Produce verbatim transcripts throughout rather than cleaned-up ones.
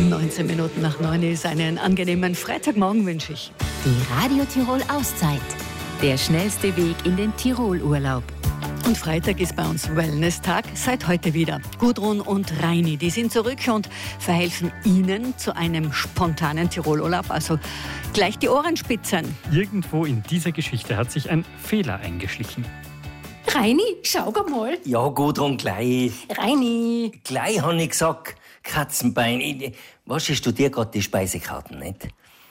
neunzehn Minuten nach neun ist. Einen angenehmen Freitagmorgen wünsche ich. Die Radio Tirol Auszeit. Der schnellste Weg in den Tirolurlaub. Und Freitag ist bei uns Wellness-Tag, seit heute wieder. Gudrun und Reini, die sind zurück und verhelfen Ihnen zu einem spontanen Tirolurlaub. Also gleich die Ohren spitzen. Irgendwo in dieser Geschichte hat sich ein Fehler eingeschlichen. Reini, schau mal. Ja, Gudrun, gleich. Reini. Gleich habe ich gesagt, Katzenbein. Ich- Was studiert gerade die Speisekarten, nicht?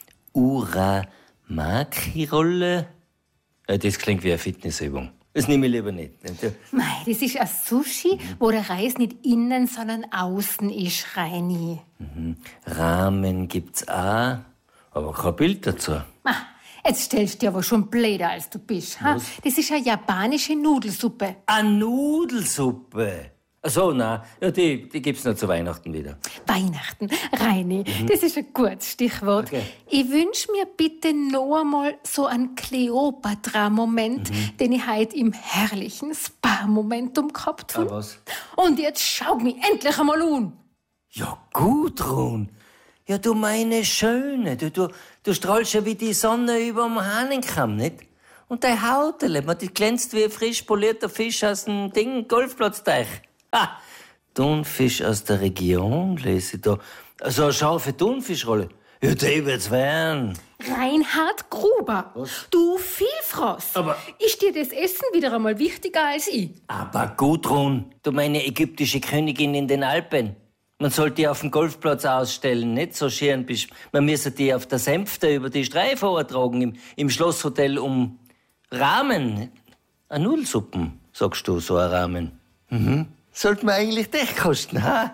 Uramaki-Rolle? Ja, das klingt wie eine Fitnessübung. Das nehme ich lieber nicht. Mei, das ist ein Sushi, wo der Reis nicht innen, sondern außen ist, Reini. Ramen gibt's auch, aber kein Bild dazu. Ah, jetzt stellst du dir aber schon blöder, als du bist. Ha? Das ist eine japanische Nudelsuppe. Eine Nudelsuppe? Ach so, nein, ja, die, die gibt's noch zu Weihnachten wieder. Weihnachten. Reini, das ist ein gutes Stichwort. Okay. Ich wünsch mir bitte noch einmal so einen Kleopatra-Moment, den ich heute im herrlichen Spa-Momentum gehabt Ah, habe. was? Und jetzt schau mich endlich einmal an. Ja, Gudrun. Ja, du meine Schöne, du, du, du strahlst ja wie die Sonne überm Hahnenkamm, nicht? Und dein Hautele, man, die glänzt wie ein frisch polierter Fisch aus dem Ding, Golfplatzteich. Ha! Thunfisch aus der Region, lese ich da. So eine scharfe Thunfischrolle. Ja, die wird's werden. Reinhard Gruber, du Vielfraß. Aber- Ist dir das Essen wieder einmal wichtiger als ich? Aber Gudrun, du meine ägyptische Königin in den Alpen. Man sollte die auf dem Golfplatz ausstellen, nicht so schön bist. Man müsse die auf der Sänfte über die Streife vortragen im, im Schlosshotel um Ramen. Eine Nudelsuppen, sagst du, so ein Ramen. Mhm. Sollte man eigentlich dich kosten, ha?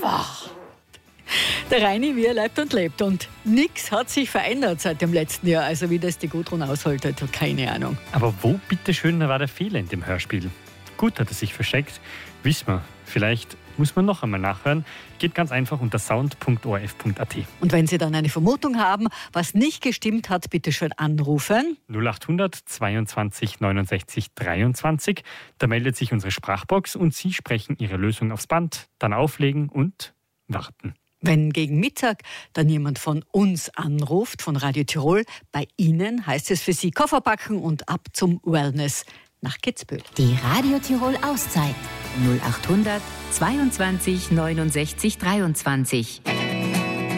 Der Reini, wie er lebt und lebt. Und nichts hat sich verändert seit dem letzten Jahr. Also wie das die Gudrun aushaltet, keine Ahnung. Aber wo bitteschön war der Fehler in dem Hörspiel? Gut hat er sich versteckt, wissen wir. Vielleicht muss man noch einmal nachhören. Geht ganz einfach unter sound punkt o r f punkt a t. Und wenn Sie dann eine Vermutung haben, was nicht gestimmt hat, bitte schön anrufen. null acht hundert zweiundzwanzig neunundsechzig dreiundzwanzig. Da meldet sich unsere Sprachbox und Sie sprechen Ihre Lösung aufs Band, dann auflegen und warten. Wenn gegen Mittag dann jemand von uns anruft, von Radio Tirol, bei Ihnen heißt es für Sie Koffer packen und ab zum Wellness nach Kitzbühel. Die Radio Tirol Auszeit. null acht hundert zweiundzwanzig neunundsechzig dreiundzwanzig.